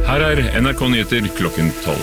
Her NRK Nyheter klokken 12.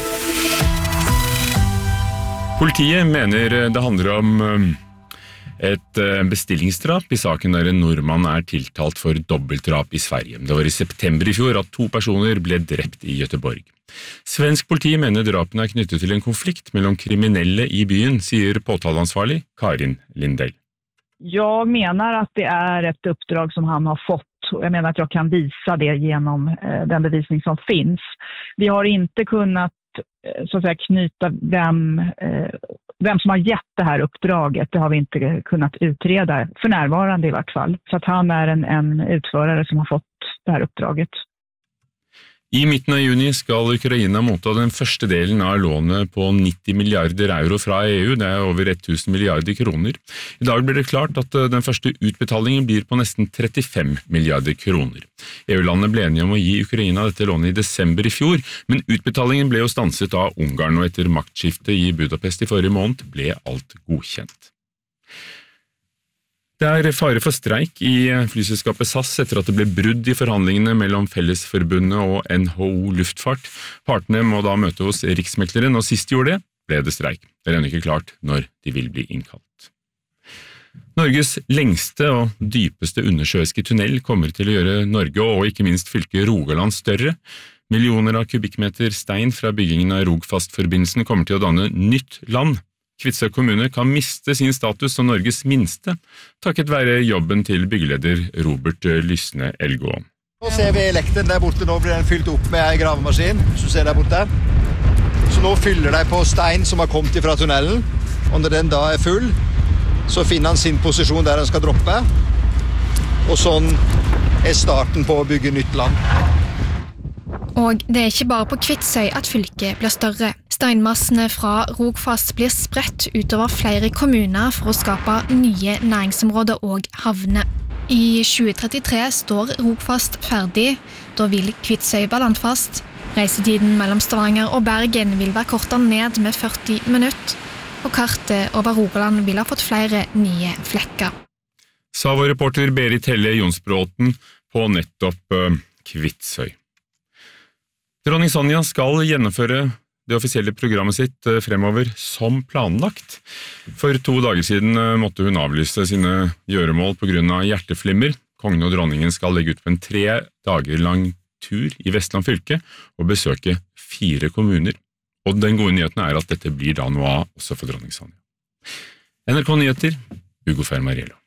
Politiet mener det handler om et bestillingsdrap i saken der en nordmann tiltalt for dobbeltdrap i Sverige. Det var i september i fjor at 2 personer ble drept i Göteborg. Svensk politi mener drapene knyttet til en konflikt mellom kriminelle i byen, sier påtaleansvarlig Karin Lindell. Jag menar att det ett uppdrag som han har fått. Jag menar att jag kan visa det genom den bevisning som finns. Vi har inte kunnat så att säga knyta vem som har gett det här uppdraget. Det har vi inte kunnat utreda för närvarande i vart fall. Så att han en utförare som har fått det här uppdraget. I midten av juni skal Ukraina motta den første delen av lånet på 90 milliarder euro fra EU, det over 1000 milliarder kroner. I dag blir det klart at den første utbetalingen blir på nesten 35 milliarder kroner. EU-landet ble enige om å gi Ukraina dette lånet i desember i fjor, men utbetalingen ble jo stanset av Ungarn, og etter maktskiftet i Budapest i forrige måned ble alt godkjent. Det fare for streik i flyselskapet SAS etter at det ble brudd i forhandlingene mellom Fellesforbundet og NHO Luftfart. Partene må da møte hos Riksmekleren, og sist gjorde det, ble det streik. Det ennå ikke klart når de vil bli innkalt. Norges lengste og dypeste undersjøiske tunnel kommer til å gjøre Norge og ikke minst fylket Rogaland større. Millioner av kubikkmeter stein fra byggingen av Rogfast-forbindelsen kommer til å danne nytt land. Kvitsøy kommune kan miste sin status som Norges minste, takket være jobben til byggeleder Robert Lysne Elgå. Nå ser vi elekteren der borte, nå blir den fylt opp med en gravemaskin, som du ser der borte. Så nå fyller de på stein som har kommet fra tunnelen, og når den da full, så finner han sin posisjon der han skal droppe, og sånn starten på å bygge nytt land. Og det ikke bare på Kvitsøy at fylket blir større. Steinmassene fra Rogfast blir spredt utover flere kommuner for å skape nye næringsområder og havner. I 2033 står Rogfast ferdig. Da vil Kvitsøy være landfast. Reisetiden mellom Stavanger og Bergen vil være kortet ned med 40 minutter. Og kartet over Rogaland vil ha fått flere nye flekker. Sa vår reporter Berit Helle Jonsbråten på nettopp Kvitsøy. Dronning Sonja skal gjennomføre det offisielle programmet sitt fremover som planlagt. For 2 dager siden måtte hun avlyse sine gjøremål på grunn av hjerteflimmer. Kongen og dronningen skal legge ut på en 3 dager lang tur i Vestland fylke og besøke 4 kommuner. Og den gode nyheten at dette blir da noe av også for dronning Sonja. NRK Nyheter, Hugo Fermariello.